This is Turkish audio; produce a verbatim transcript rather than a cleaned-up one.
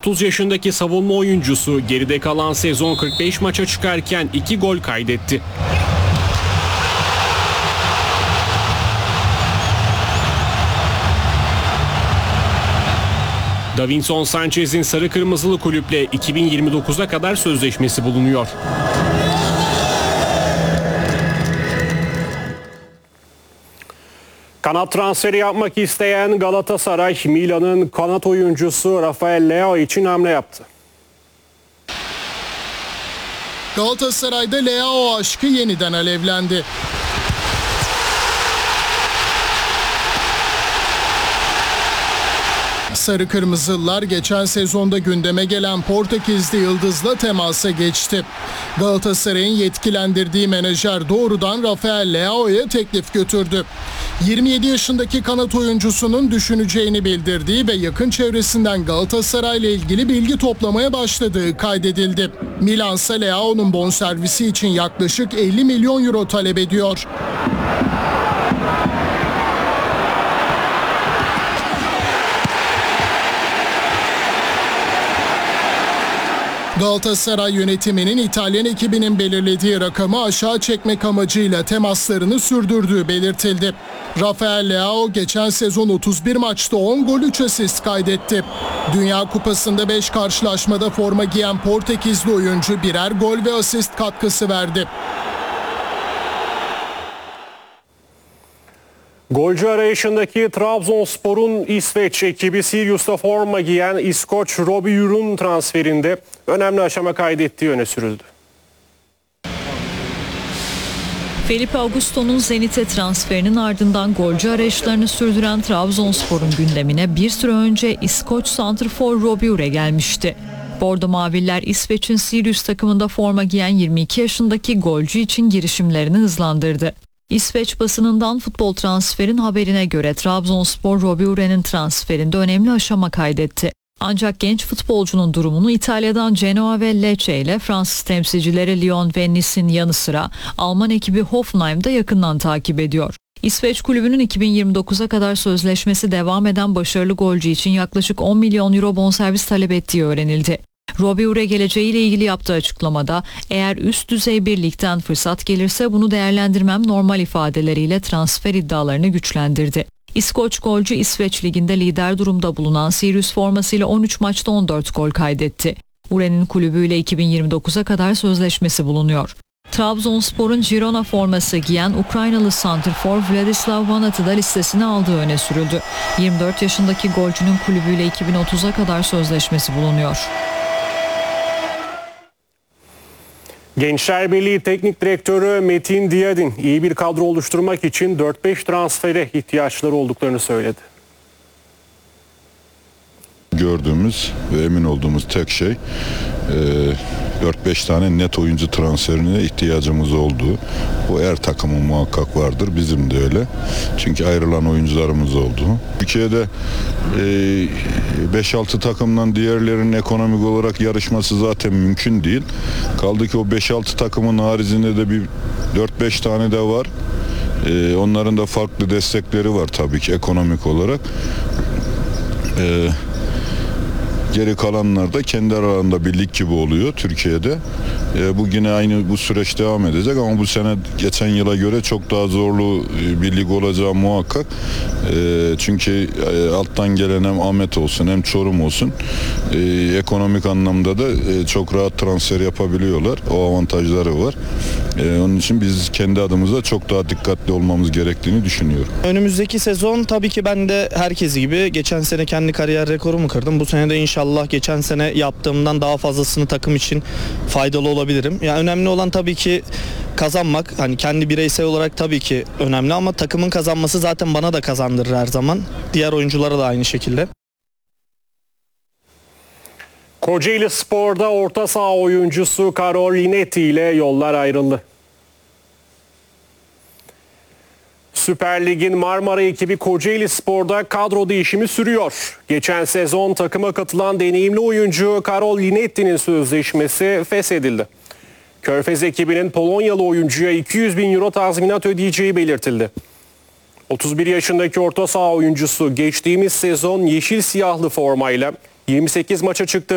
otuz yaşındaki savunma oyuncusu geride kalan sezon kırk beş maça çıkarken iki gol kaydetti. Davinson Sanchez'in sarı kırmızılı kulüple iki bin yirmi dokuza kadar sözleşmesi bulunuyor. Kanat transferi yapmak isteyen Galatasaray, Milan'ın kanat oyuncusu Rafael Leao için hamle yaptı. Galatasaray'da Leao aşkı yeniden alevlendi. Sarı Kırmızılılar geçen sezonda gündeme gelen Portekizli yıldızla temasa geçti. Galatasaray'ın yetkilendirdiği menajer doğrudan Rafael Leao'ya teklif götürdü. yirmi yedi yaşındaki kanat oyuncusunun düşüneceğini bildirdiği ve yakın çevresinden Galatasaray'la ilgili bilgi toplamaya başladığı kaydedildi. Milan ise Leao'nun bonservisi için yaklaşık elli milyon euro talep ediyor. Galatasaray yönetiminin İtalyan ekibinin belirlediği rakamı aşağı çekmek amacıyla temaslarını sürdürdüğü belirtildi. Rafael Leao geçen sezon otuz bir maçta on gol üç asist kaydetti. Dünya Kupası'nda beş karşılaşmada forma giyen Portekizli oyuncu birer gol ve asist katkısı verdi. Golcü arayışındaki Trabzonspor'un İsveç ekibi Sirius'ta forma giyen İskoç Robbie Ur'un transferinde önemli aşama kaydettiği öne sürüldü. Felipe Augusto'nun Zenit'e transferinin ardından golcü arayışlarını sürdüren Trabzonspor'un gündemine bir süre önce İskoç santrfor Robbie Ure gelmişti. Bordo Maviller İsveç'in Sirius takımında forma giyen yirmi iki yaşındaki golcü için girişimlerini hızlandırdı. İsveç basınından futbol transferin haberine göre Trabzonspor Robbie Ure'nin transferinde önemli aşama kaydetti. Ancak genç futbolcunun durumunu İtalya'dan Genoa ve Lecce ile Fransız temsilcileri Lyon ve Nice'in yanı sıra Alman ekibi Hoffenheim'da yakından takip ediyor. İsveç kulübünün iki bin yirmi dokuza kadar sözleşmesi devam eden başarılı golcü için yaklaşık on milyon euro bonservis talep ettiği öğrenildi. Robbie Ure geleceğiyle ilgili yaptığı açıklamada eğer üst düzey bir ligden fırsat gelirse bunu değerlendirmem normal ifadeleriyle transfer iddialarını güçlendirdi. İskoç golcü İsveç liginde lider durumda bulunan Sirius formasıyla on üç maçta on dört gol kaydetti. Ure'nin kulübüyle iki bin yirmi dokuza kadar sözleşmesi bulunuyor. Trabzonspor'un Girona forması giyen Ukraynalı santrfor Vladislav Vanat'ı da listesine aldığı öne sürüldü. yirmi dört yaşındaki golcünün kulübüyle iki bin otuza kadar sözleşmesi bulunuyor. Gençler Birliği Teknik Direktörü Metin Diyadin iyi bir kadro oluşturmak için dört beş transfere ihtiyaçları olduklarını söyledi. Gördüğümüz ve emin olduğumuz tek şey dört beş tane net oyuncu transferine ihtiyacımız olduğu. Bu her takımın muhakkak vardır. Bizim de öyle. Çünkü ayrılan oyuncularımız oldu. Türkiye'de beş altı takımdan diğerlerinin ekonomik olarak yarışması zaten mümkün değil. Kaldı ki o beş altı takımın haricinde de bir dört beş tane de var. Onların da farklı destekleri var tabii ki ekonomik olarak. Eee Geri kalanlar da kendi aralarında bir lig gibi oluyor Türkiye'de. E, bu yine aynı bu süreç devam edecek ama bu sene geçen yıla göre çok daha zorlu bir lig olacağı muhakkak. E, çünkü e, alttan gelen hem Ahmet olsun hem Çorum olsun e, ekonomik anlamda da e, çok rahat transfer yapabiliyorlar. O avantajları var. E, onun için biz kendi adımıza çok daha dikkatli olmamız gerektiğini düşünüyorum. Önümüzdeki sezon tabii ki ben de herkes gibi geçen sene kendi kariyer rekorumu kırdım. Bu sene de inşallah geçen sene yaptığımdan daha fazlasını takım için faydalı olabilirim. Yani önemli olan tabii ki kazanmak. Hani kendi bireysel olarak tabii ki önemli ama takımın kazanması zaten bana da kazandırır her zaman. Diğer oyunculara da aynı şekilde. Kocaeli Spor'da orta saha oyuncusu Karol Linetti ile yollar ayrıldı. Süper Lig'in Marmara ekibi Kocaeli Spor'da kadro değişimi sürüyor. Geçen sezon takıma katılan deneyimli oyuncu Karol Linetti'nin sözleşmesi feshedildi. Körfez ekibinin Polonyalı oyuncuya iki yüz bin euro tazminat ödeyeceği belirtildi. otuz bir yaşındaki orta saha oyuncusu geçtiğimiz sezon yeşil siyahlı formayla yirmi sekiz maça çıktı.